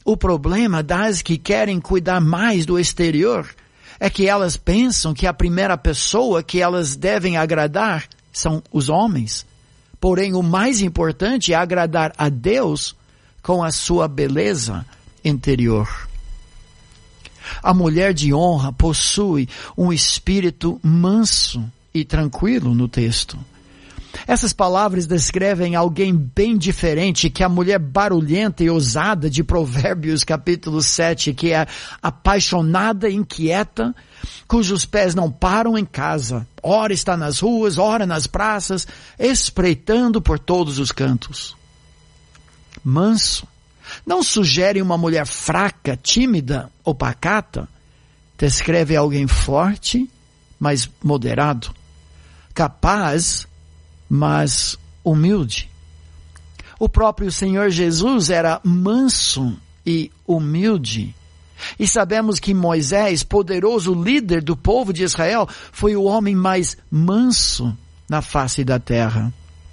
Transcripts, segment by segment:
O problema das que querem cuidar mais do exterior é que elas pensam que a primeira pessoa que elas devem agradar são os homens. Porém, o mais importante é agradar a Deus com a sua beleza interior. A mulher de honra possui um espírito manso e tranquilo no texto. Essas palavras descrevem alguém bem diferente que a mulher barulhenta e ousada de Provérbios capítulo 7, que é apaixonada e inquieta, cujos pés não param em casa, ora está nas ruas, ora nas praças, espreitando por todos os cantos. Manso não sugere uma mulher fraca, tímida ou pacata, descreve alguém forte, mas moderado, capaz, mas humilde. O próprio Senhor Jesus era manso e humilde. E sabemos que Moisés, poderoso líder do povo de Israel, foi o homem mais manso na face da terra.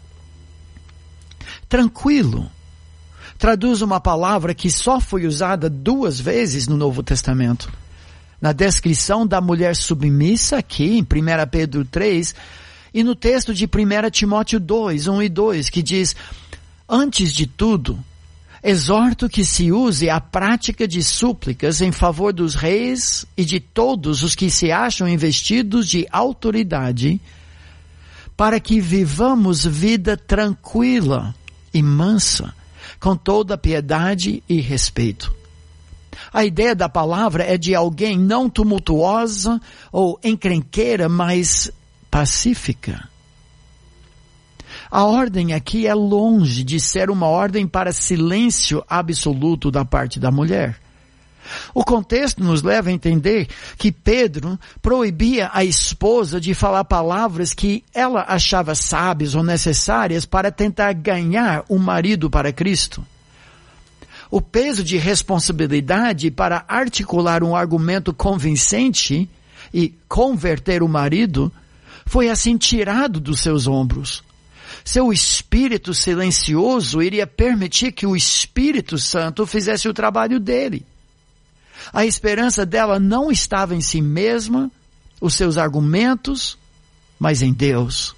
Tranquilo traduz uma palavra que só foi usada 2 vezes no Novo Testamento. Na descrição da mulher submissa, aqui em 1 Pedro 3, e no texto de 1 Timóteo 2, 1 e 2, que diz: antes de tudo, exorto que se use a prática de súplicas em favor dos reis e de todos os que se acham investidos de autoridade, para que vivamos vida tranquila e mansa, com toda piedade e respeito. A ideia da palavra é de alguém não tumultuosa ou encrenqueira, mas pacífica. A ordem aqui é longe de ser uma ordem para silêncio absoluto da parte da mulher. O contexto nos leva a entender que Pedro proibia a esposa de falar palavras que ela achava sábias ou necessárias para tentar ganhar o marido para Cristo. O peso de responsabilidade para articular um argumento convincente e converter o marido foi assim tirado dos seus ombros. Seu espírito silencioso iria permitir que o Espírito Santo fizesse o trabalho dele. A esperança dela não estava em si mesma, os seus argumentos, mas em Deus.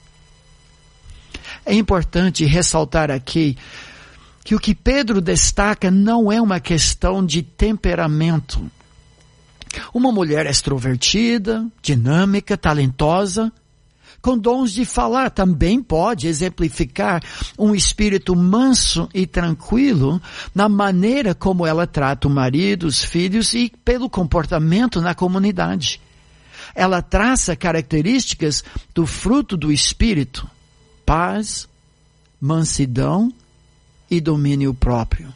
É importante ressaltar aqui que o que Pedro destaca não é uma questão de temperamento. Uma mulher extrovertida, dinâmica, talentosa, com dons de falar, também pode exemplificar um espírito manso e tranquilo na maneira como ela trata o marido, os filhos e pelo comportamento na comunidade. Ela traça características do fruto do espírito: paz, mansidão e domínio próprio.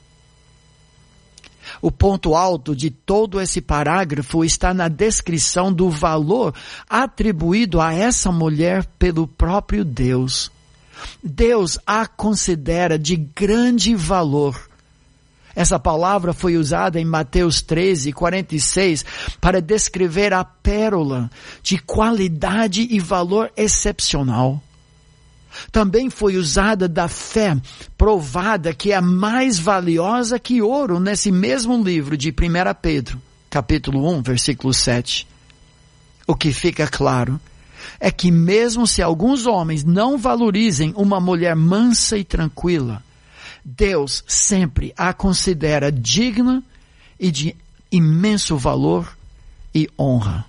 O ponto alto de todo esse parágrafo está na descrição do valor atribuído a essa mulher pelo próprio Deus. Deus a considera de grande valor. Essa palavra foi usada em Mateus 13, 46 para descrever a pérola de qualidade e valor excepcional. Também foi usada da fé provada, que é mais valiosa que ouro, nesse mesmo livro de 1 Pedro, capítulo 1, versículo 7. O que fica claro é que mesmo se alguns homens não valorizem uma mulher mansa e tranquila, Deus sempre a considera digna e de imenso valor e honra.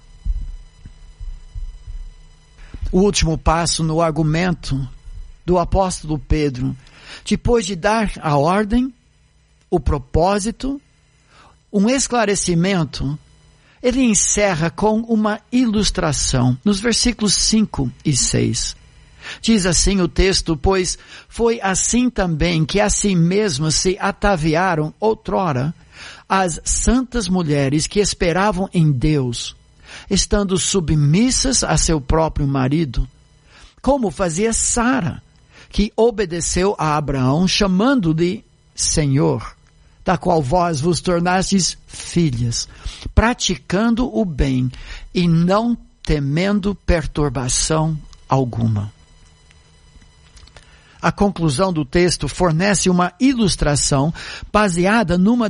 O último passo no argumento do apóstolo Pedro, depois de dar a ordem, o propósito, um esclarecimento, ele encerra com uma ilustração, nos versículos 5 e 6. Diz assim o texto: pois foi assim também que a si mesmas se ataviaram outrora as santas mulheres que esperavam em Deus, estando submissas a seu próprio marido, como fazia Sara, que obedeceu a Abraão, chamando-lhe Senhor, da qual vós vos tornastes filhas, praticando o bem e não temendo perturbação alguma. A conclusão do texto fornece uma ilustração baseada numa